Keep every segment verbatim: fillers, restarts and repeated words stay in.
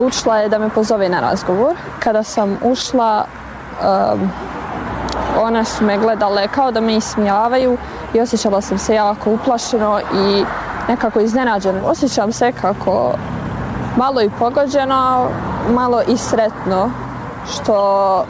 Učila je da me pozove na razgovor. Kada sam ušla, um, one su me gledale kao da me ismijavaju i osjećala sam se jako uplašeno i nekako iznenađeno. Osjećam se kako malo i pogođeno, malo i sretno, što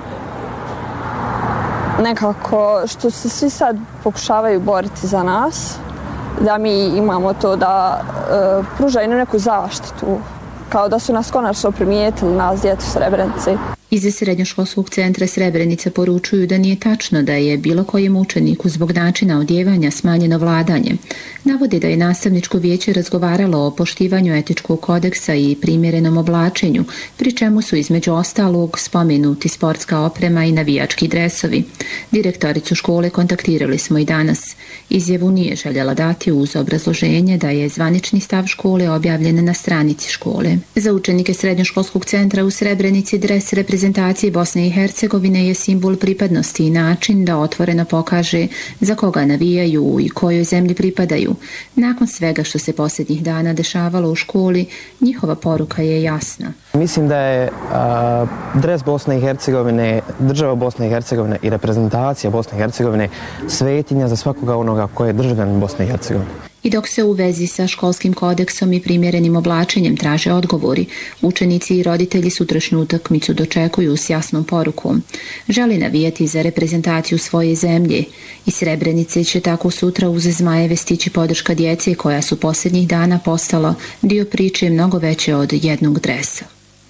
nekako, što se svi sad pokušavaju boriti za nas, da mi imamo to da uh, pružaju neku zaštitu, kao da su nas konačno primijetili, nas djecu Srebrenici. Iz Srednjoškolskog centra Srebrenica poručuju da nije tačno da je bilo kojem učeniku zbog načina odjevanja smanjeno vladanje. Navode da je nastavničko vijeće razgovaralo o poštivanju etičkog kodeksa i primjerenom oblačenju, pri čemu su između ostalog spomenuti sportska oprema i navijački dresovi. Direktoricu škole kontaktirali smo i danas. Izjavu nije željela dati uz obrazloženje da je zvanični stav škole objavljen na stranici škole. Za učenike Srednjoškolskog centra u Srebrenici dres reprezentacije Bosne i Hercegovine je simbol pripadnosti i način da otvoreno pokaže za koga navijaju i kojoj zemlji pripadaju. Nakon svega što se posljednjih dana dešavalo u školi, njihova poruka je jasna. Mislim da je a, dres Bosne i Hercegovine, država Bosne i Hercegovine i reprezentacija Bosne i Hercegovine svetinja za svakoga onoga ko je državljanin Bosne i Hercegovine. I dok se u vezi sa školskim kodeksom i primjerenim oblačenjem traže odgovori, učenici i roditelji sutrašnju utakmicu dočekuju s jasnom porukom. Želi navijati za reprezentaciju svoje zemlje i Srebrenice će tako sutra uz Zmajeve stići podrška djece koja su posljednjih dana postala dio priče mnogo veće od jednog dresa.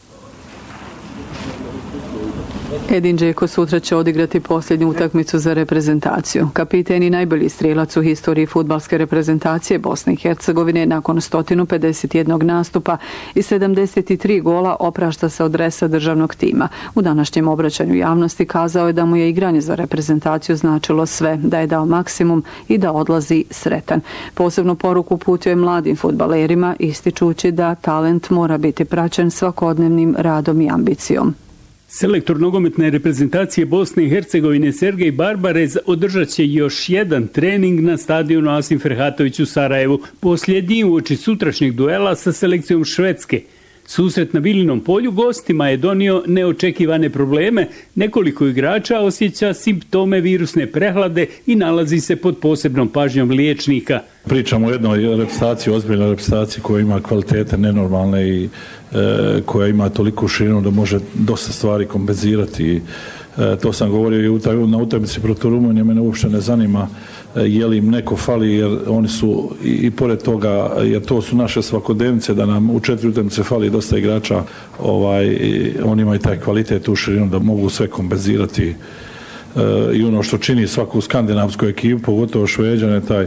Edin Džeko sutra će odigrati posljednju utakmicu za reprezentaciju. Kapiten i najbolji strijelac u historiji fudbalske reprezentacije Bosne i Hercegovine nakon sto pedeset jedan nastupa i sedamdeset tri gola oprašta se od dresa državnog tima. U današnjem obraćanju javnosti kazao je da mu je igranje za reprezentaciju značilo sve, da je dao maksimum i da odlazi sretan. Posebnu poruku uputio je mladim fudbalerima, ističući da talent mora biti praćen svakodnevnim radom i ambicijom. Selektor nogometne reprezentacije Bosne i Hercegovine Sergej Barbarez održat će još jedan trening na stadionu Asim Ferhatović u Sarajevu, posljednji uoči sutrašnjeg duela sa selekcijom Švedske. Susret na Bilinom polju gostima je donio neočekivane probleme. Nekoliko igrača osjeća simptome virusne prehlade i nalazi se pod posebnom pažnjom liječnika. Pričamo o jednoj reprezentaciji, ozbiljnoj reprezentaciji koja ima kvalitete nenormalne i e, koja ima toliku širinu da može dosta stvari kompenzirati. E, to sam govorio i na utakmici protiv Rumunije, mene uopšte ne zanima je li im neko fali, jer oni su i, i pored toga, jer to su naše svakodnevnice, da nam u četiri utakmice fali dosta igrača, ovaj, oni imaju taj kvalitet u širinu da mogu sve kompenzirati. E, i ono što čini svaku skandinavsku ekipu, pogotovo Šveđane, taj, e,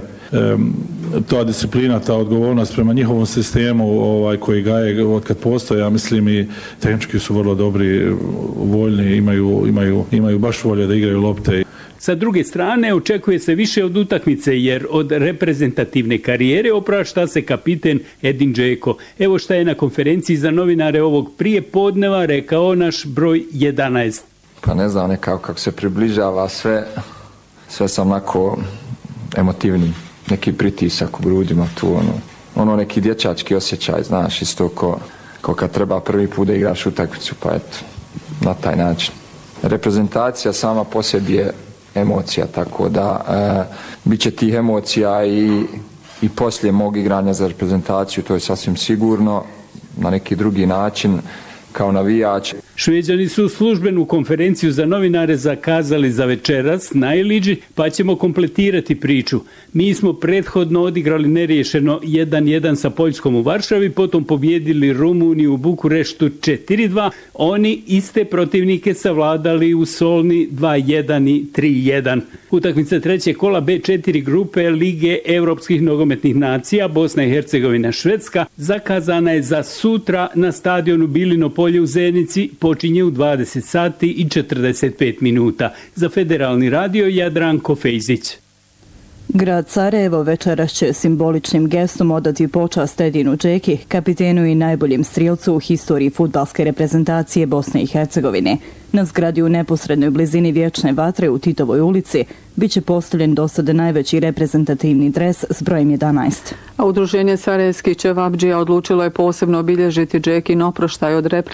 ta disciplina, ta odgovornost prema njihovom sistemu ovaj, koji gaje od kad postoje, ja mislim i tehnički su vrlo dobri, voljni, imaju, imaju, imaju baš volje da igraju lopte. Sa druge strane, očekuje se više od utakmice, jer od reprezentativne karijere oprašta se kapiten Edin Džeko. Evo šta je na konferenciji za novinare ovog prije podneva rekao naš broj jedanaest. Pa ne znam, nekako kako se približava sve, sve sam onako emotivni, neki pritisak u grudima tu, ono, ono neki dječački osjećaj, znaš, isto ko, ko kad treba prvi put da igraš utakmicu, pa eto, na taj način. Reprezentacija sama po sebi je emocija, tako da e, bit će tih emocija i, i poslije mog igranja za reprezentaciju, to je sasvim sigurno, na neki drugi način, kao navijač. Šveđani su službenu konferenciju za novinare zakazali za večeras na Iliđi, pa ćemo kompletirati priču. Mi smo prethodno odigrali neriješeno jedan jedan sa Poljskom u Varšavi, potom pobjedili Rumuniju u Bukureštu četiri dva. Oni iste protivnike savladali u Solni dva jedan i tri jedan. Utakmica trećeg kola be četiri grupe Lige Europskih nogometnih nacija Bosna i Hercegovina Švedska zakazana je za sutra na stadionu Bilino polje u Zenici, počinje u dvadeset sati i četrdeset pet minuta. Za Federalni radio Jadranko Fejzić. Grad Sarajevo večeras će simboličnim gestom odati počast Edinu Džeki, kapitenu i najboljem strijelcu u historiji fudbalske reprezentacije Bosne i Hercegovine. Na zgradi u neposrednoj blizini Vječne vatre u Titovoj ulici biće postavljen do sada najveći reprezentativni dres s brojem jedanaest. A Udruženje sarajevskih ćevabdžija odlučilo je posebno obilježiti Džekin oproštaj od reprezentacije